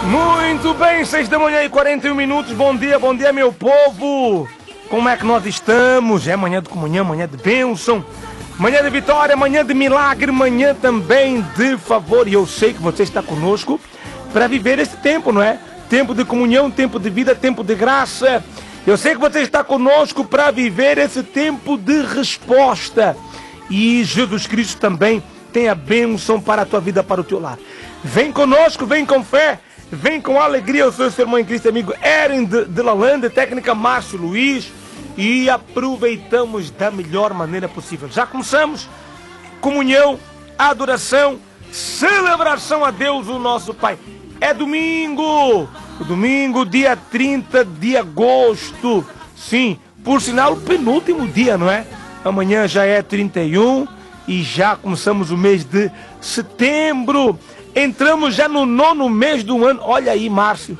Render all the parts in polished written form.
Muito bem, 6 da manhã e 41 minutos. Bom dia, meu povo. Como é que nós estamos? É manhã de comunhão, manhã de bênção, manhã de vitória, manhã de milagre, manhã também de favor. E eu sei que você está conosco para viver esse tempo, não é? Tempo de comunhão, tempo de vida, tempo de graça. Eu sei que você está conosco para viver esse tempo de resposta. E Jesus Cristo também tem a bênção para a tua vida, para o teu lar. Vem conosco, vem com fé, vem com alegria. Eu sou o seu irmão em Cristo, amigo Eren de Lalande, técnica Márcio Luiz. E aproveitamos da melhor maneira possível. Já começamos comunhão, adoração, celebração a Deus, o nosso Pai. É domingo, dia 30 de agosto. Sim, por sinal, o penúltimo dia, não é? Amanhã já é 31 e já começamos o mês de setembro. Entramos já no 9º mês do ano. Olha aí, Márcio.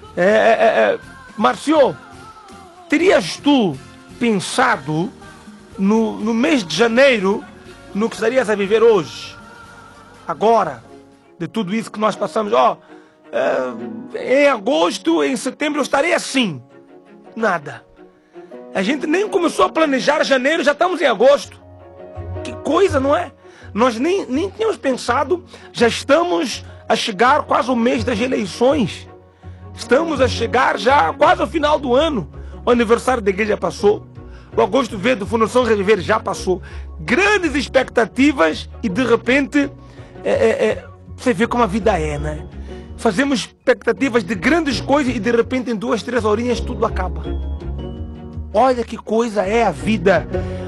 Márcio, terias tu pensado no mês de janeiro, no que estarias a viver hoje? Agora, de tudo isso que nós passamos, em agosto, em setembro eu estarei assim. Nada. A gente nem começou a planejar janeiro, já estamos em agosto. Que coisa, não é? Nós nem tínhamos pensado, já estamos a chegar quase ao mês das eleições. Estamos a chegar já quase ao final do ano. O aniversário da igreja passou. O Agosto Verde do Fundação Reviver já passou. Grandes expectativas e de repente, você vê como a vida é, né? Fazemos expectativas de grandes coisas e de repente em 2, 3 horinhas tudo acaba. Olha que coisa é a vida.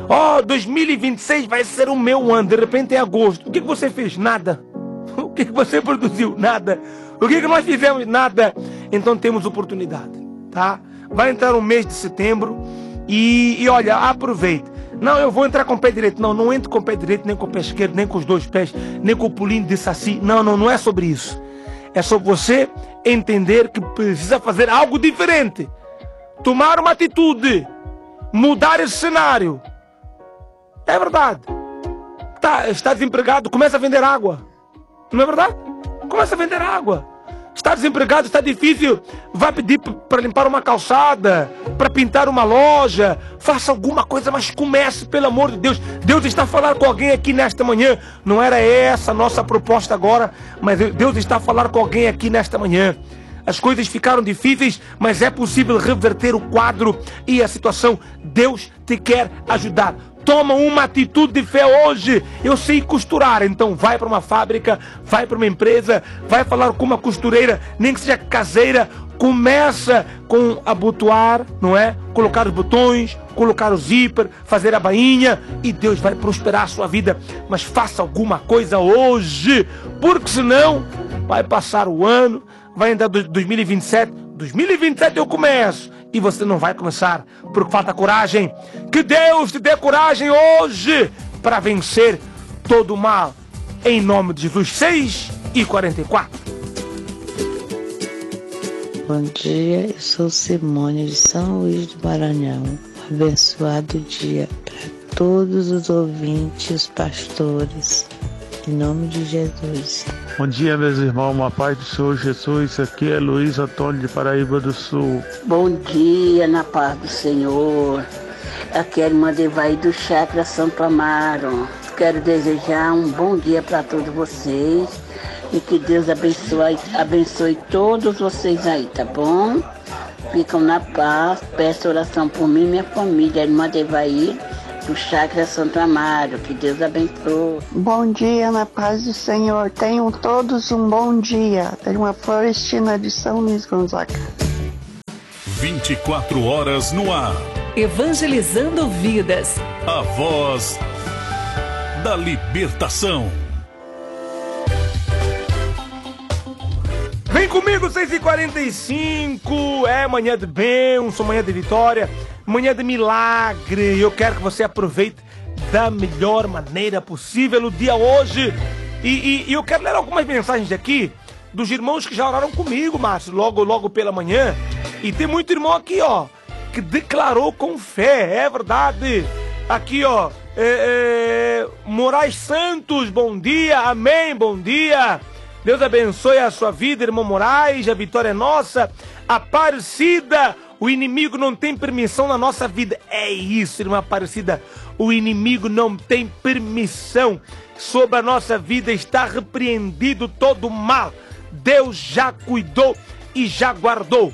2026 vai ser o meu ano. De repente é agosto. O que você fez? Nada. O que você produziu? Nada. O que nós fizemos? Nada. Então temos oportunidade, tá? Vai entrar o mês de setembro e olha, aproveite. Não, eu vou entrar com o pé direito. Não entre com o pé direito, nem com o pé esquerdo, nem com os 2 pés, nem com o pulinho de saci. Não é sobre isso. É sobre você entender que precisa fazer algo diferente. Tomar uma atitude. Mudar esse cenário. É verdade. Está desempregado, começa a vender água. Não é verdade? Começa a vender água. Está desempregado, está difícil, vai pedir para limpar uma calçada, para pintar uma loja. Faça alguma coisa, mas comece, pelo amor de Deus. Deus está a falar com alguém aqui nesta manhã. Não era essa a nossa proposta agora, mas Deus está a falar com alguém aqui nesta manhã. As coisas ficaram difíceis, mas é possível reverter o quadro e a situação. Deus te quer ajudar. Toma uma atitude de fé hoje. Eu sei costurar, então vai para uma fábrica, vai para uma empresa, vai falar com uma costureira, nem que seja caseira. Começa com abotoar, não é? Colocar os botões, colocar o zíper, fazer a bainha e Deus vai prosperar a sua vida. Mas faça alguma coisa hoje, porque senão vai passar o ano, vai entrar 2027. 2027 eu começo. E você não vai começar porque falta coragem. Que Deus te dê coragem hoje para vencer todo o mal. Em nome de Jesus. 6h44. Bom dia, eu sou Simone de São Luís do Maranhão. Um abençoado dia para todos os ouvintes, pastores. Em nome de Jesus. Bom dia, meus irmãos, uma paz do Senhor Jesus. Aqui é Luiz Antônio de Paraíba do Sul. Bom dia, na paz do Senhor. Aqui é a irmã Devaí do Chácara Santo Amaro. Quero desejar um bom dia para todos vocês e que Deus abençoe todos vocês aí, tá bom? Ficam na paz. Peço oração por mim e minha família, a irmã Devaí do Chácara Santo Amaro, que Deus abençoe. Bom dia, na paz do Senhor. Tenham todos um bom dia. Da irmã Florestina de São Luís Gonzaga. 24 horas no ar. Evangelizando vidas. A voz da libertação. Vem comigo, 6h45. É manhã de bênção, manhã de vitória, manhã de milagre. Eu quero que você aproveite da melhor maneira possível o dia hoje. E eu quero ler algumas mensagens aqui dos irmãos que já oraram comigo, Márcio, logo pela manhã. E tem muito irmão aqui, que declarou com fé, é verdade. Aqui, Moraes Santos, bom dia, amém, bom dia. Deus abençoe a sua vida, irmão Moraes. A vitória é nossa. Aparecida, o inimigo não tem permissão na nossa vida. É isso, irmã Aparecida. O inimigo não tem permissão sobre a nossa vida. Está repreendido todo o mal. Deus já cuidou e já guardou.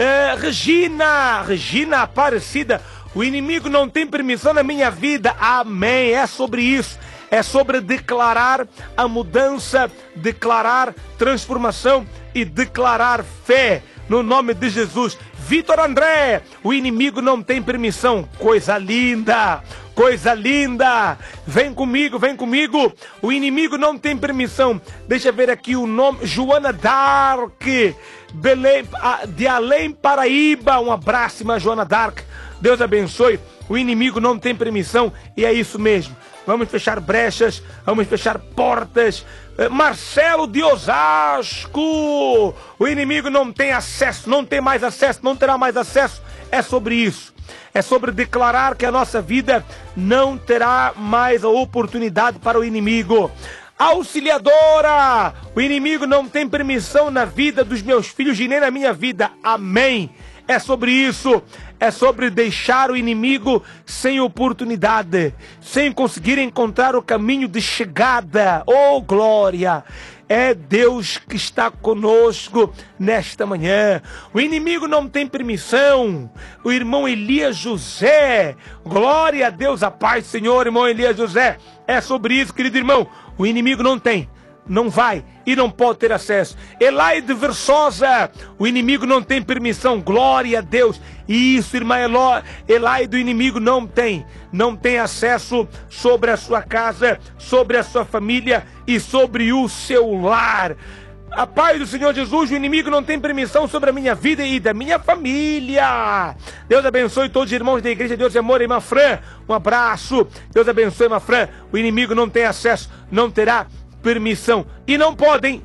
Regina Aparecida, o inimigo não tem permissão na minha vida. Amém. É sobre isso. É sobre declarar a mudança, declarar transformação e declarar fé no nome de Jesus. Vitor André, o inimigo não tem permissão. Coisa linda, coisa linda. Vem comigo, vem comigo. O inimigo não tem permissão. Deixa eu ver aqui o nome. Joana Dark, Belém, de Além Paraíba. Um abraço, irmã Joana Dark. Deus abençoe. O inimigo não tem permissão e é isso mesmo. Vamos fechar brechas, vamos fechar portas. Marcelo de Osasco, o inimigo não tem acesso, não tem mais acesso, não terá mais acesso. É sobre isso. É sobre declarar que a nossa vida não terá mais a oportunidade para o inimigo. Auxiliadora, o inimigo não tem permissão na vida dos meus filhos e nem na minha vida. Amém. É sobre isso. É sobre deixar o inimigo sem oportunidade, sem conseguir encontrar o caminho de chegada. Oh, glória! É Deus que está conosco nesta manhã. O inimigo não tem permissão. O irmão Elias José, glória a Deus, a paz do Senhor, irmão Elias José. É sobre isso, querido irmão. O inimigo não tem, não vai e não pode ter acesso. Elaide Versosa, o inimigo não tem permissão. Glória a Deus. Isso, irmã Elaide, o inimigo não tem acesso sobre a sua casa, sobre a sua família e sobre o seu lar. A paz do Senhor Jesus, o inimigo não tem permissão sobre a minha vida e da minha família. Deus abençoe todos os irmãos da igreja. Deus é amor, irmã Fran, um abraço. Deus abençoe, irmã Fran. O inimigo não tem acesso, não terá permissão. E não pode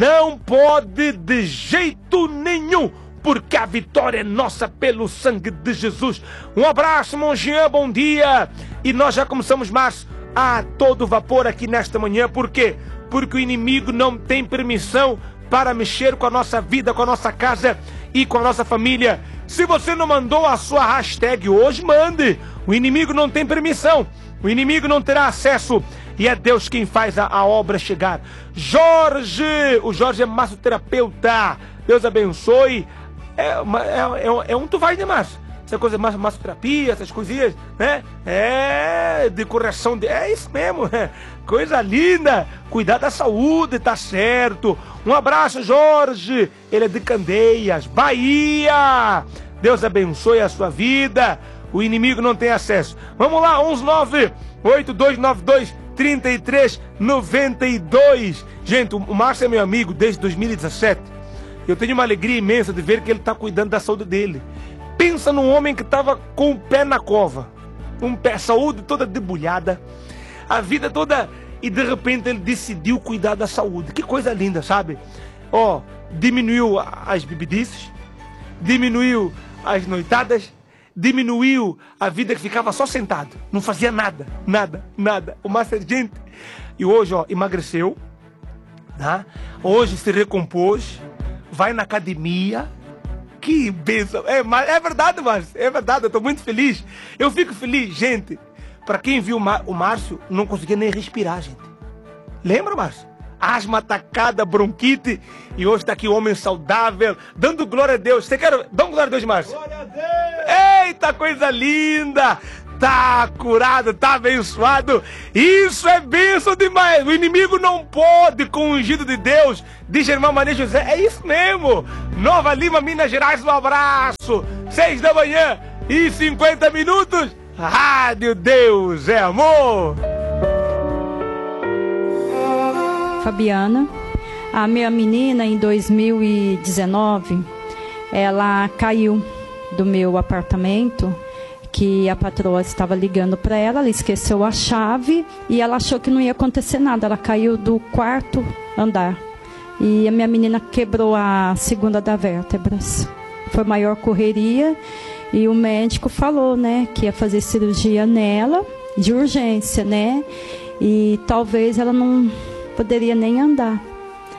de jeito nenhum, porque a vitória é nossa pelo sangue de Jesus. Um abraço, irmão Jean, bom dia. E nós já começamos março a todo vapor aqui nesta manhã. Por quê? Porque o inimigo não tem permissão para mexer com a nossa vida, com a nossa casa e com a nossa família. Se você não mandou a sua hashtag hoje, mande. O inimigo não tem permissão. O inimigo não terá acesso. E é Deus quem faz a obra chegar. Jorge, o Jorge é massoterapeuta. Deus abençoe. Tu vai, né, Márcio? Essa coisa, massoterapia, essas coisinhas, né? De correção. É isso mesmo. Coisa linda. Cuidar da saúde, tá certo. Um abraço, Jorge. Ele é de Candeias, Bahia. Deus abençoe a sua vida. O inimigo não tem acesso. Vamos lá, 119-8292-3392. Gente, o Márcio é meu amigo desde 2017. Eu tenho uma alegria imensa de ver que ele está cuidando da saúde dele. Pensa num homem que estava com o pé na cova, saúde toda debulhada, a vida toda, e de repente ele decidiu cuidar da saúde. Que coisa linda, sabe? Diminuiu as bebidices, diminuiu as noitadas, diminuiu a vida que ficava só sentado, não fazia nada. O Márcio é gente. E hoje, emagreceu, tá? Hoje se recompôs, vai na academia. Que bênção. É verdade, Márcio, é verdade, eu estou muito feliz. Eu fico feliz, gente. Para quem viu o Márcio, não conseguia nem respirar, gente. Lembra, Márcio? Asma atacada, bronquite. E hoje está aqui, homem saudável, dando glória a Deus. Você quer dar glória a Deus, Márcio? Glória a Deus! Eita, coisa linda! Tá curado, tá abençoado. Isso é bênção demais. O inimigo não pode com o ungido de Deus. Diz a irmã Maria José. É isso mesmo. Nova Lima, Minas Gerais, um abraço. 6h50. Rádio Deus é amor. Fabiana, a minha menina em 2019, ela caiu do meu apartamento, que a patroa estava ligando para ela, ela esqueceu a chave e ela achou que não ia acontecer nada. Ela caiu do 4º andar e a minha menina quebrou a 2ª das vértebras. Foi maior correria e o médico falou, né, que ia fazer cirurgia nela, de urgência, né, e talvez ela não poderia nem andar.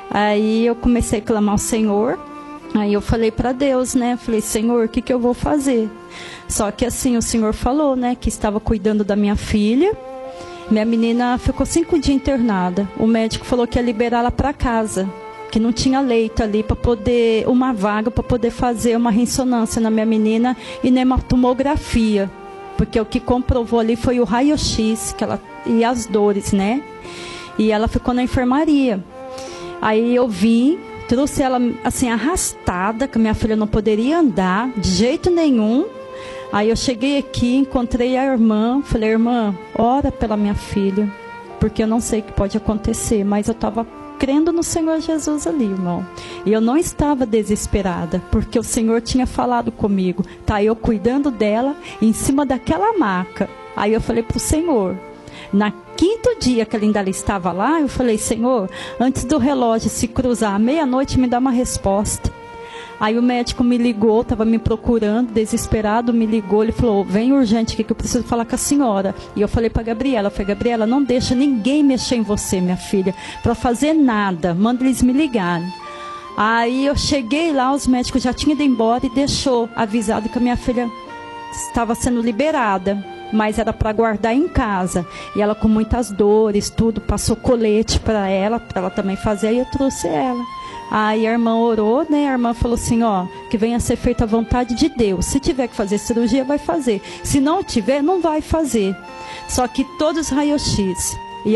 Aí eu comecei a clamar ao Senhor. Aí eu falei para Deus, né? Falei, Senhor, o que eu vou fazer? Só que assim, o Senhor falou, né? Que estava cuidando da minha filha. Minha menina ficou 5 dias internada. O médico falou que ia liberar ela para casa, que não tinha leito ali para poder, uma vaga para poder fazer uma ressonância na minha menina e nem uma tomografia, porque o que comprovou ali foi o raio-x que ela, e as dores, né? E ela ficou na enfermaria. Aí eu vim, trouxe ela assim arrastada, que minha filha não poderia andar de jeito nenhum. Aí eu cheguei aqui, encontrei a irmã, falei, irmã, ora pela minha filha, porque eu não sei o que pode acontecer, mas eu estava crendo no Senhor Jesus ali, irmão. E eu não estava desesperada, porque o Senhor tinha falado comigo. Tá, eu cuidando dela, em cima daquela maca. Aí eu falei pro Senhor, na 5º dia que ela ainda estava lá, eu falei, Senhor, antes do relógio se cruzar à meia-noite, me dá uma resposta. Aí o médico me ligou, estava me procurando, desesperado, me ligou, ele falou, vem urgente aqui que eu preciso falar com a senhora. E eu falei para a Gabriela, Gabriela, não deixa ninguém mexer em você, minha filha, para fazer nada, manda eles me ligarem. Aí eu cheguei lá, os médicos já tinham ido embora e deixou avisado que a minha filha estava sendo liberada, mas era para guardar em casa. E ela com muitas dores, tudo, passou colete para ela também fazer, e eu trouxe ela. Aí a irmã orou, né? A irmã falou assim, ó, que venha a ser feita a vontade de Deus. Se tiver que fazer cirurgia, vai fazer. Se não tiver, não vai fazer. Só que todos os raio-x.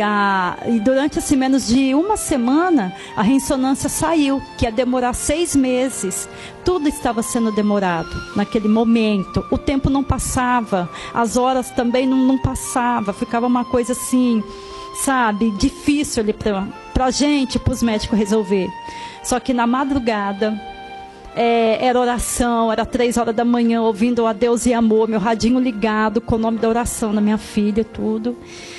E durante assim, menos de uma semana, a ressonância saiu, que ia demorar 6 meses. Tudo estava sendo demorado naquele momento. O tempo não passava, as horas também não passavam. Ficava uma coisa assim, sabe, difícil ali pra gente, pros médicos resolver. Só que na madrugada, era oração, era 3 horas da manhã, ouvindo a Deus e Amor, meu radinho ligado com o nome da oração da minha filha, tudo.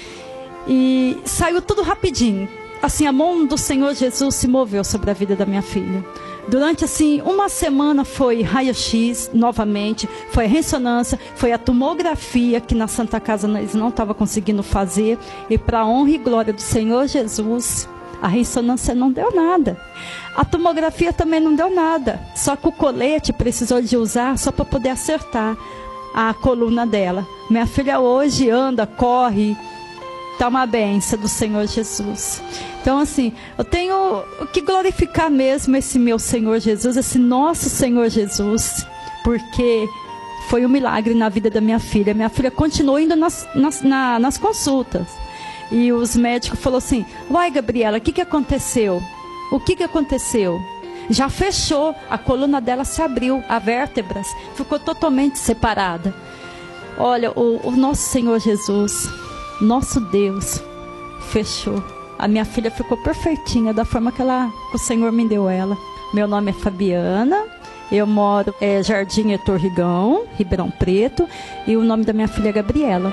E saiu tudo rapidinho. Assim, a mão do Senhor Jesus se moveu sobre a vida da minha filha. Durante assim, uma semana foi raio-x novamente, foi a ressonância, foi a tomografia, que na Santa Casa eles não estavam conseguindo fazer. E para a honra e glória do Senhor Jesus, a ressonância não deu nada. A tomografia também não deu nada. Só que o colete precisou de usar só para poder acertar a coluna dela. Minha filha hoje anda, corre, está uma bênção do Senhor Jesus. Então assim, eu tenho que glorificar mesmo esse meu Senhor Jesus, esse nosso Senhor Jesus, porque foi um milagre na vida da minha filha. Minha filha continuou indo nas consultas. E os médicos falaram assim, uai Gabriela, o que aconteceu? O que aconteceu? Já fechou, a coluna dela se abriu, as vértebras ficou totalmente separada. Olha, o nosso Senhor Jesus, nosso Deus, fechou. A minha filha ficou perfeitinha, da forma que o Senhor me deu ela. Meu nome é Fabiana, eu moro Jardim Heitor Rigão, Ribeirão Preto, e o nome da minha filha é Gabriela.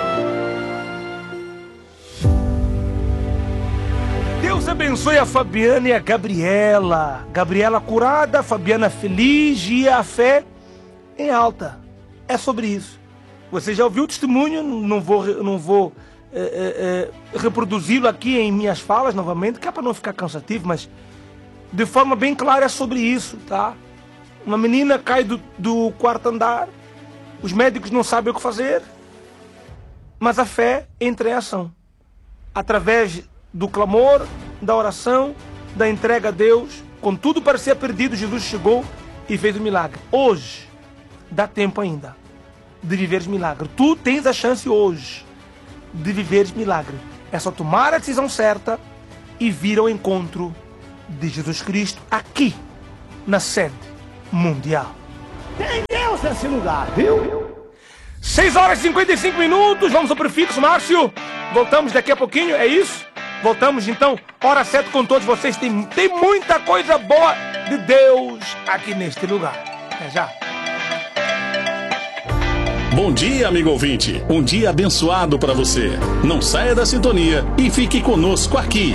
Deus abençoe a Fabiana e a Gabriela. Gabriela curada, Fabiana feliz e a fé em alta. É sobre isso. Você já ouviu o testemunho, não vou reproduzi-lo aqui em minhas falas novamente, que é para não ficar cansativo, mas de forma bem clara é sobre isso, tá? Uma menina cai do 4º andar, os médicos não sabem o que fazer, mas a fé entra em ação. Através do clamor, da oração, da entrega a Deus, quando tudo parecia perdido, Jesus chegou e fez o milagre. Hoje, dá tempo ainda de viveres milagre. Tu tens a chance hoje de viveres milagre. É só tomar a decisão certa e vir ao encontro de Jesus Cristo aqui, na sede mundial. Tem Deus nesse lugar, viu? 6 horas e 55 minutos, vamos ao prefixo, Márcio. Voltamos daqui a pouquinho, é isso? Voltamos então, hora certa com todos vocês. Tem muita coisa boa de Deus aqui neste lugar. Até já. Bom dia, amigo ouvinte. Um dia abençoado para você. Não saia da sintonia e fique conosco aqui.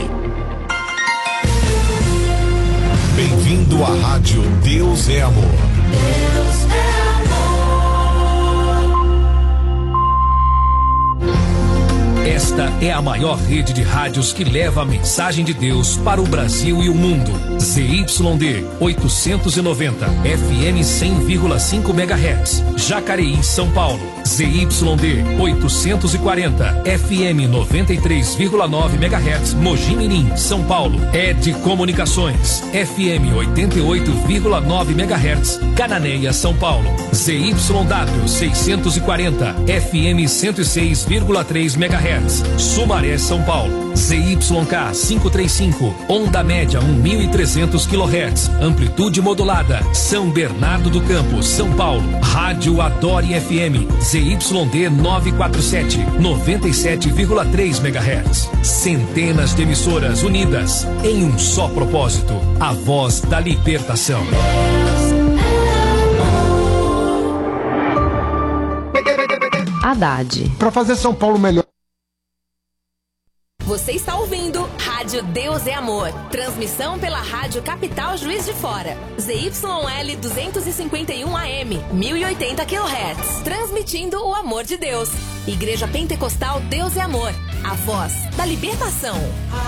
Bem-vindo à Rádio Deus é Amor. Deus é amor. Esta Esta é a maior rede de rádios que leva a mensagem de Deus para o Brasil e o mundo. ZYD 890, FM 100,5 MHz, Jacareí, São Paulo. ZYD 840, FM 93,9 MHz, Mogi Mirim, São Paulo. ED Comunicações, FM 88,9 MHz, Cananéia, São Paulo. ZYW 640, FM 106,3 MHz, Sumaré, São Paulo. ZYK 535, onda média 1.300 kHz, amplitude modulada, São Bernardo do Campo, São Paulo. Rádio Adore FM, ZYD 947, 97,3 MHz. Centenas de emissoras unidas em um só propósito, a voz da libertação. Haddad. Para fazer São Paulo melhor. Você está ouvindo Rádio Deus é Amor. Transmissão pela Rádio Capital Juiz de Fora. ZYL 251 AM, 1080 kHz. Transmitindo o amor de Deus. Igreja Pentecostal Deus é Amor. A voz da libertação.